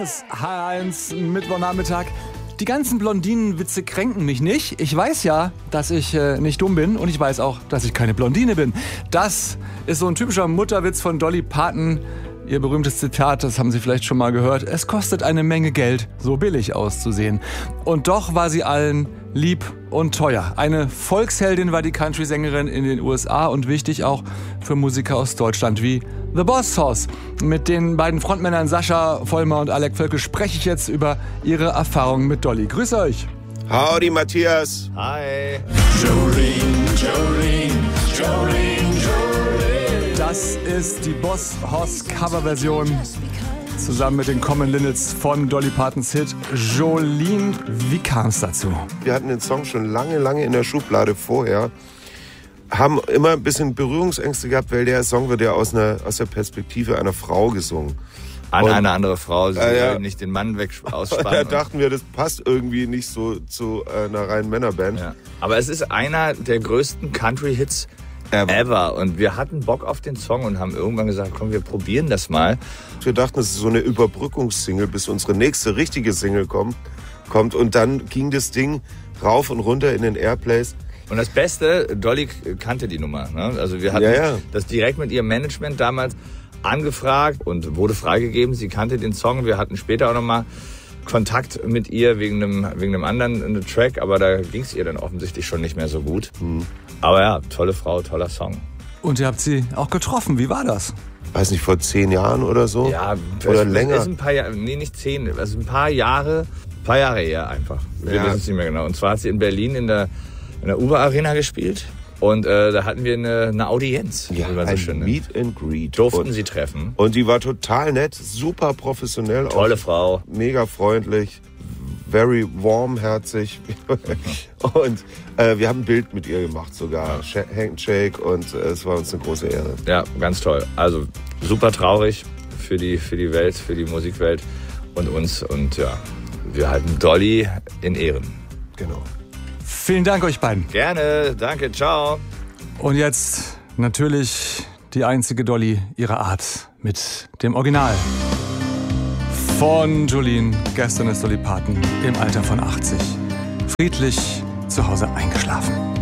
ist H1 Mittwochnachmittag. Die ganzen Blondinenwitze kränken mich nicht. Ich weiß ja, dass ich nicht dumm bin und ich weiß auch, dass ich keine Blondine bin. Das ist so ein typischer Mutterwitz von Dolly Parton. Ihr berühmtes Zitat, das haben Sie vielleicht schon mal gehört. Es kostet eine Menge Geld, so billig auszusehen. Und doch war sie allen lieb und teuer. Eine Volksheldin war die Country-Sängerin in den USA und wichtig auch für Musiker aus Deutschland wie The Boss Hoss. Mit den beiden Frontmännern Sascha Vollmer und Alec Völkel spreche ich jetzt über ihre Erfahrungen mit Dolly. Grüß euch. Howdy, Matthias. Hi. Jolene, Jolene, Jolene, Jolene. Das ist die Boss Hoss Coverversion zusammen mit den Common Linnets von Dolly Partons Hit Jolene. Wie kam es dazu? Wir hatten den Song schon lange in der Schublade vorher. Haben immer ein bisschen Berührungsängste gehabt, weil der Song wird ja aus der Perspektive einer Frau gesungen. An eine andere Frau, sie ja. nicht den Mann ausspannen. Da dachten wir, das passt irgendwie nicht so zu einer reinen Männerband. Ja. Aber es ist einer der größten Country-Hits ever. Und wir hatten Bock auf den Song und haben irgendwann gesagt, komm, wir probieren das mal. Wir dachten, es ist so eine Überbrückungssingle, bis unsere nächste richtige Single kommt. Und dann ging das Ding rauf und runter in den Airplays. Und das Beste, Dolly kannte die Nummer. Ne? Also wir hatten das direkt mit ihrem Management damals angefragt und wurde freigegeben. Sie kannte den Song. Wir hatten später auch nochmal Kontakt mit ihr wegen einem anderen Track, aber da ging es ihr dann offensichtlich schon nicht mehr so gut. Aber ja, tolle Frau, toller Song. Und ihr habt sie auch getroffen. Wie war das? Weiß nicht, vor 10 Jahren oder so? Ja, oder länger? Ist ein paar Jahre, nee, nicht 10, also ein paar Jahre eher einfach. Wir wissen es nicht mehr genau. Und zwar hat sie in Berlin in der Uber-Arena gespielt. Und da hatten wir eine Audienz. Ja, ein so Meet and Greet. Durften sie treffen. Und die war total nett, super professionell. Tolle Frau. Mega freundlich, very warmherzig. Und wir haben ein Bild mit ihr gemacht sogar. Handshake und es war uns eine große Ehre. Ja, ganz toll. Also super traurig für die Welt, für die Musikwelt und uns. Und ja, wir halten Dolly in Ehren. Genau. Vielen Dank euch beiden. Gerne, danke, ciao. Und jetzt natürlich die einzige Dolly ihrer Art mit dem Original. Von Jolene, gestern ist Dolly Parton im Alter von 80 friedlich zu Hause eingeschlafen.